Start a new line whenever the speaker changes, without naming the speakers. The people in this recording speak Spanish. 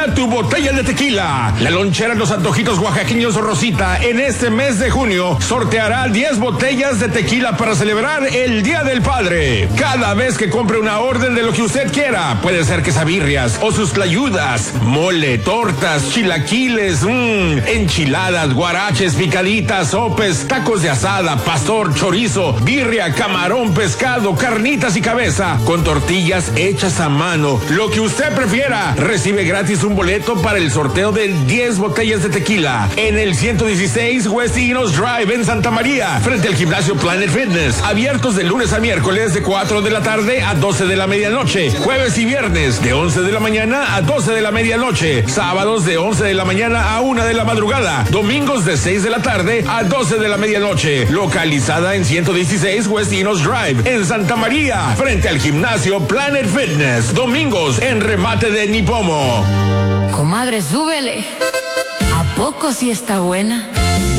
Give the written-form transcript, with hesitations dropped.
Gana tu botella de tequila. La lonchera Los Antojitos Oaxaqueños Rosita en este mes de junio sorteará 10 botellas de tequila para celebrar el Día del Padre. Cada vez que compre una orden de lo que usted quiera, puede ser quesabirrias o sus tlayudas, mole, tortas, chilaquiles, enchiladas, guaraches, picaditas, sopes, tacos de asada, pastor, chorizo, birria, camarón, pescado, carnitas y cabeza, con tortillas hechas a mano. Lo que usted prefiera. Recibe gratis un boleto para el sorteo de 10 botellas de tequila en el 116 West Enos Drive en Santa María, frente al gimnasio Planet Fitness. Abiertos de lunes a miércoles de 4 de la tarde a 12 de la medianoche. Jueves y viernes de 11 de la mañana a 12 de la medianoche. Sábados de 11 de la mañana a 1 de la madrugada. Domingos de 6 de la tarde a 12 de la medianoche. Localizada en 116 West Enos Drive en Santa María, frente al gimnasio Planet Fitness. Domingos en remate de Nipomo.
Comadre, súbele. ¿A poco sí está buena?